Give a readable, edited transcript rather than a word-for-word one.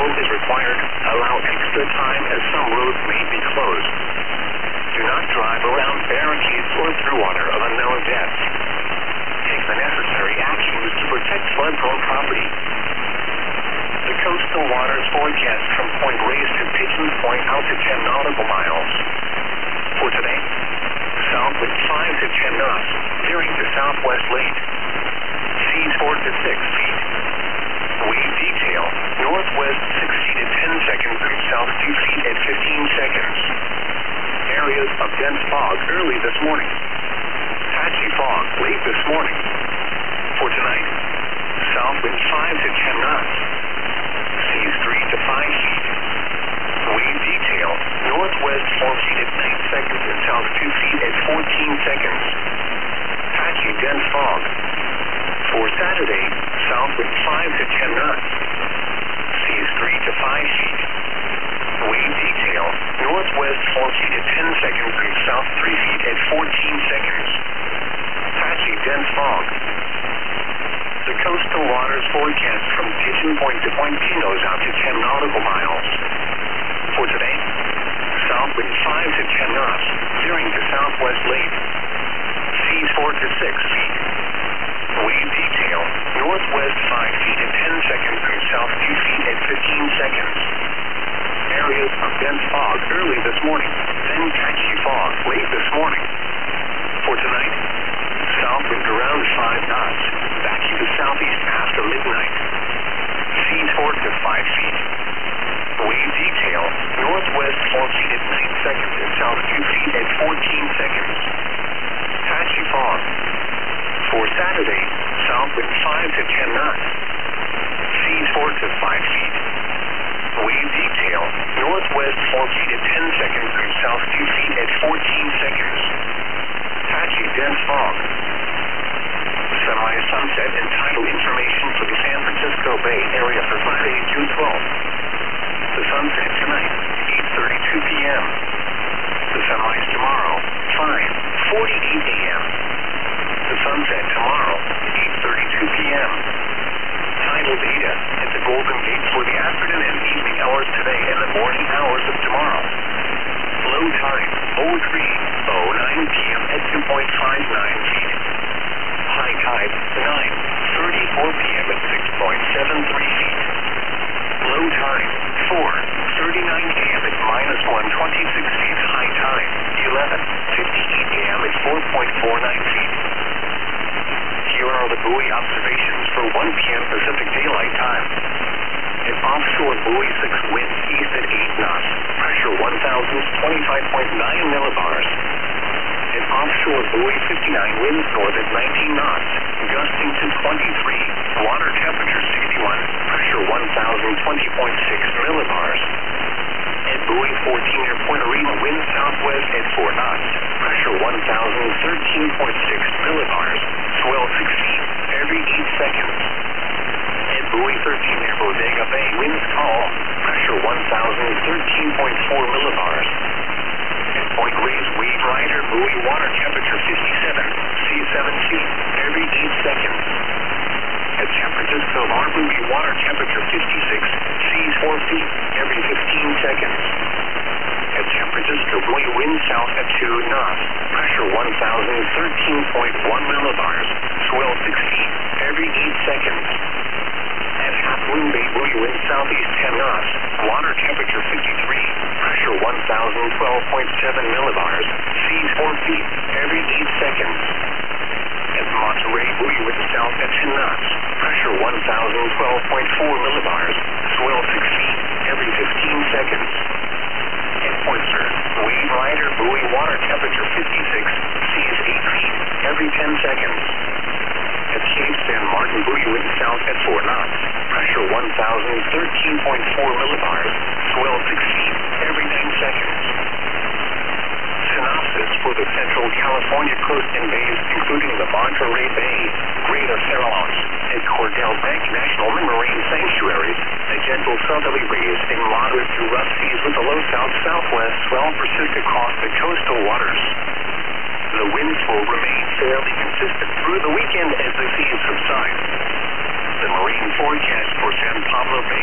travel is required. Allow extra time as some roads may be closed. Do not drive around barricades or through water of unknown depth. Take the necessary actions to protect flood-prone property. The coastal waters forecast from Point Reyes to Pigeons Point out to 10 nautical miles. For today, south wind 5 to 10 knots, veering to southwest late. Seas 4 to 6 feet. Wave detail, northwest 6 feet at 10 seconds and south 2 feet at 15 seconds. Areas of dense fog early this morning. Patchy fog late this morning. For tonight, south wind 5 to 10 knots. Seas 3 to 5 feet. Wave detail, northwest 4 feet at 9 seconds and south 2 feet at 14 seconds. Patchy dense fog. For Saturday, south wind 5 to 10 knots. Seas 3 to 5 feet. Wave detail, northwest 4 feet at 10 seconds and south 3 feet at 14 seconds. Patchy dense fog. The coastal waters forecast from Pigeon Point to Point Pinos out to 10 nautical miles. For today, south wind 5 to 10 knots, veering to southwest late. Seas 4 to 6 feet. Wave detail, northwest 5 feet at 10 seconds and south 2 feet at 15 seconds. Areas of dense fog early this morning, then patchy fog late this morning. For tonight, south wind around 5 knots, backing to southeast after midnight. Seas 4 to 5 feet. Wave detail, northwest 4 feet at 9 seconds and south 2 feet at 14 seconds. Patchy fog. For Saturday, south wind 5 to 10 knots. Seas 4 to 5 feet. Wave detail, northwest 4 feet at 10 seconds and south 2 feet at 14 seconds. Patchy dense fog. Semi-sunset and tidal information for the San Francisco Bay Area for Friday, June 12th. The sunset tonight, 8:32 p.m. The sunrise tomorrow, 5:48 a.m. The sunset tomorrow, 8:32 p.m. Tidal data at the Golden Gate for the afternoon and evening hours today and the morning hours of tomorrow. Low tide, 03:09 p.m. at 2.59 feet. High tide, 9:34 p.m. at 6.73 feet. Low tide, 4:39 a.m. at -126 feet. High tide, 11:58 a.m. at 4.49 feet. Here are the buoy observations for 1 p.m. Pacific Daylight Time. An offshore buoy 6 winds east at 8 knots, pressure 1,025.9 millibars. An offshore buoy 59 winds north at 19 knots, gusting to 23, water temperature 61, pressure 1,020.6 millibars. At buoy 14 near Puerto Rico, wind southwest at 4 knots, pressure 1,013.6 millibars, swell 6 feet every 8 seconds. At buoy 13 near Bodega Bay, winds calm, pressure 1,013.4 millibars. At Point Reyes, wave rider, buoy water temperature 57, sea 7 feet every 8 seconds. At San Francisco Bar, buoy water temperature 56, seas 4 feet every 15 seconds. At San Francisco, buoy wind south at 2 knots, pressure 1,013.1 millibars, swell 6 feet every 8 seconds. At Half Moon Bay, buoy wind southeast 10 knots, water temperature 53, pressure 1,012.7 millibars, seas 4 feet every 8 seconds. At Monterey, buoy wind south at 10 knots, pressure 1,012.4 millibars, swell 6 feet every 15 seconds. At Point Surf, wave rider, buoy water temperature 56, seas 8 feet every 10 seconds. At Cape San Martin, buoy wind south at 4 knots, pressure 1,013.4 millibars, swell 6 feet every 9 seconds. Synopsis for the Central California coast and bays, including the Monterey Bay, Greater Farallones, and Cordell Bank National Marine Sanctuaries, a gentle southerly breeze and moderate to rough seas with a low south-southwest swell persist across the coastal waters. The winds will remain fairly consistent through the weekend as the seas subside. The marine forecast for San Pablo Bay